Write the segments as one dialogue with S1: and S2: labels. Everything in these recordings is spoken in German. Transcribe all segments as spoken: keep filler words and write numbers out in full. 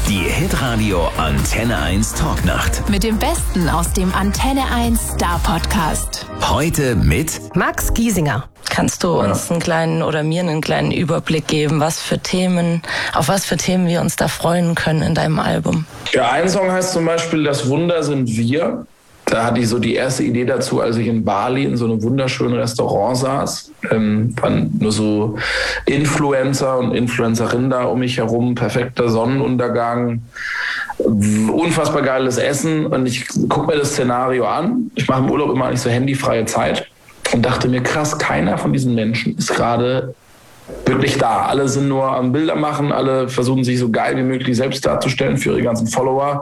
S1: Die Hitradio Antenne eins Talknacht.
S2: Mit dem Besten aus dem Antenne eins Star Podcast.
S1: Heute mit
S3: Max Giesinger.
S4: Kannst du uns einen kleinen oder mir einen kleinen Überblick geben, was für Themen, auf was für Themen wir uns da freuen können in deinem Album?
S5: Ja, ein Song heißt zum Beispiel Das Wunder sind wir. Da hatte ich so die erste Idee dazu, als ich in Bali in so einem wunderschönen Restaurant saß. Ähm, waren nur so Influencer und Influencerinnen da um mich herum, perfekter Sonnenuntergang, unfassbar geiles Essen. Und ich gucke mir das Szenario an. Ich mache im Urlaub immer eigentlich so handyfreie Zeit und dachte mir, krass, keiner von diesen Menschen ist gerade wirklich da. Alle sind nur am Bilder machen, alle versuchen sich so geil wie möglich selbst darzustellen für ihre ganzen Follower.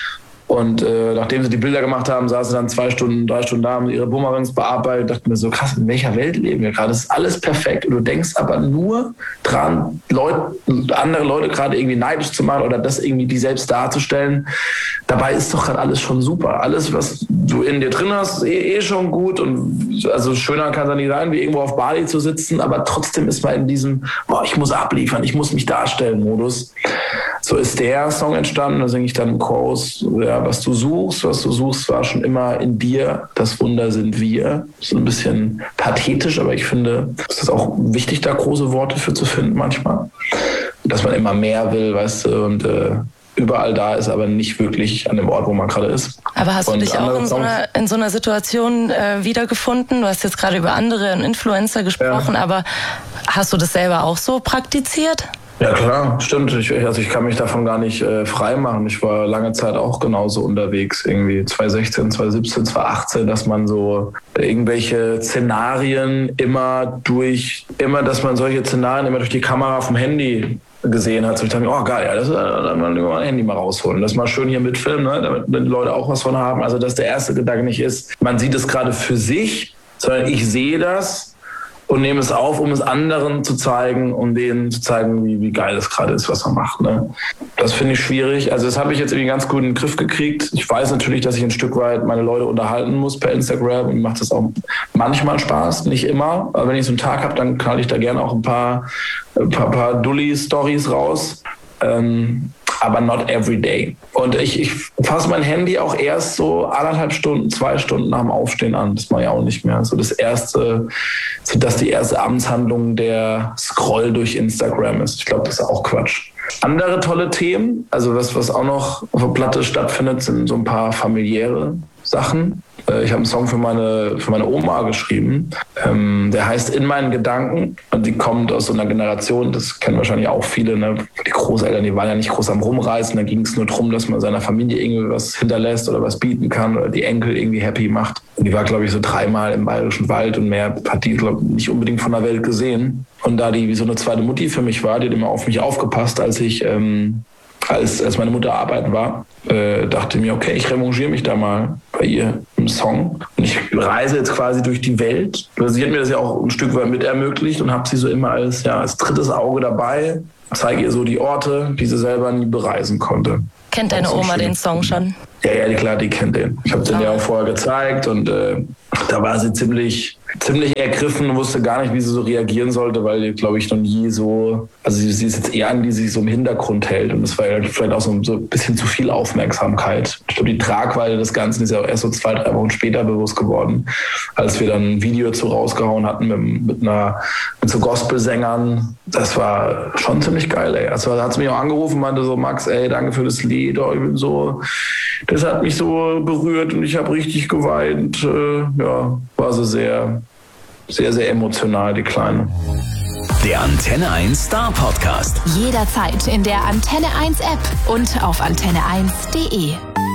S5: Und äh, nachdem sie die Bilder gemacht haben, saßen sie dann zwei Stunden, drei Stunden da, haben ihre Boomerangs bearbeitet. Dachte mir so, krass, in welcher Welt leben wir gerade? Das ist alles perfekt. Und du denkst aber nur dran, Leute, andere Leute gerade irgendwie neidisch zu machen oder das irgendwie die selbst darzustellen. Dabei ist doch gerade alles schon super. Alles, was du in dir drin hast, ist eh, eh schon gut. Und also schöner kann es ja nicht sein, wie irgendwo auf Bali zu sitzen. Aber trotzdem ist man in diesem, boah, ich muss abliefern, ich muss mich darstellen Modus. So ist der Song entstanden. Da singe ich dann im Chorus, ja, was du suchst, was du suchst, war schon immer in dir. Das Wunder sind wir. So ein bisschen pathetisch, aber ich finde, es ist auch wichtig, da große Worte für zu finden manchmal. Dass man immer mehr will, weißt du, und äh, überall da ist, aber nicht wirklich an dem Ort, wo man gerade ist.
S4: Aber hast du
S5: und
S4: dich auch in so einer, in so einer Situation äh, wiedergefunden? Du hast jetzt gerade über andere Influencer gesprochen, ja. Aber hast du das selber auch so praktiziert?
S5: Ja klar, stimmt. Ich, also ich kann mich davon gar nicht äh, frei machen. Ich war lange Zeit auch genauso unterwegs, irgendwie zwanzig sechzehn, zwanzig siebzehn, zwanzig achtzehn, dass man so irgendwelche Szenarien immer durch, immer, dass man solche Szenarien immer durch die Kamera vom Handy gesehen hat. So ich dachte mir, oh geil, ja, das dann mal mein Handy mal rausholen. Das mal schön hier mitfilmen, ne, damit die Leute auch was von haben. Also dass der erste Gedanke nicht ist, man sieht es gerade für sich, sondern ich sehe das und nehme es auf, um es anderen zu zeigen, um denen zu zeigen, wie, wie geil es gerade ist, was man macht. Ne? Das finde ich schwierig. Also das habe ich jetzt irgendwie ganz gut in den Griff gekriegt. Ich weiß natürlich, dass ich ein Stück weit meine Leute unterhalten muss per Instagram und macht das auch manchmal Spaß, nicht immer. Aber wenn ich so einen Tag habe, dann knall ich da gerne auch ein paar, ein paar, paar Dulli-Stories raus. Ähm, aber not every day. Und ich, ich fasse mein Handy auch erst so anderthalb Stunden, zwei Stunden nach dem Aufstehen an. Das mache ich auch nicht mehr. So das erste, so dass die erste Amtshandlung der Scroll durch Instagram ist. Ich glaube, das ist auch Quatsch. Andere tolle Themen, also was, was auch noch auf der Platte stattfindet, sind so ein paar familiäre Sachen. Ich habe einen Song für meine, für meine Oma geschrieben. Ähm, der heißt In meinen Gedanken. Und die kommt aus so einer Generation, das kennen wahrscheinlich auch viele, ne? Die Großeltern, die waren ja nicht groß am Rumreisen. Da ging es nur darum, dass man seiner Familie irgendwie was hinterlässt oder was bieten kann oder die Enkel irgendwie happy macht. Und die war, glaube ich, so dreimal im Bayerischen Wald und mehr hat die, glaube ich, nicht unbedingt von der Welt gesehen. Und da die wie so eine zweite Mutti für mich war, die hat immer auf mich aufgepasst, als ich... Ähm, Als, als meine Mutter arbeiten war, äh, dachte mir, okay, ich revanchiere mich da mal bei ihr im Song. Und ich reise jetzt quasi durch die Welt. Sie hat mir das ja auch ein Stück weit mit ermöglicht und habe sie so immer als, ja, als drittes Auge dabei. Zeige ihr so die Orte, die sie selber nie bereisen konnte.
S4: Kennt deine Oma den Song schon?
S5: Ja, ja, klar, die kennt den. Ich habe den ja auch vorher gezeigt und äh, da war sie ziemlich... ziemlich ergriffen und wusste gar nicht, wie sie so reagieren sollte, weil, glaube ich, noch nie so, also sie, sie ist jetzt eher an, die sich so im Hintergrund hält und das war ja vielleicht auch so, so ein bisschen zu viel Aufmerksamkeit. Ich glaube, die Tragweite des Ganzen ist ja auch erst so zwei, drei Wochen später bewusst geworden, als wir dann ein Video zu rausgehauen hatten mit, mit einer, mit so Gospelsängern. Das war schon ziemlich geil, ey. Also da hat sie mich auch angerufen und meinte so, Max, ey, danke für das Lied, oh, ich bin so, das hat mich so berührt und ich habe richtig geweint. Äh, ja, war so sehr, sehr, sehr emotional, die Kleine.
S1: Der Antenne eins Star Podcast.
S2: Jederzeit in der Antenne eins App und auf antenne eins punkt de.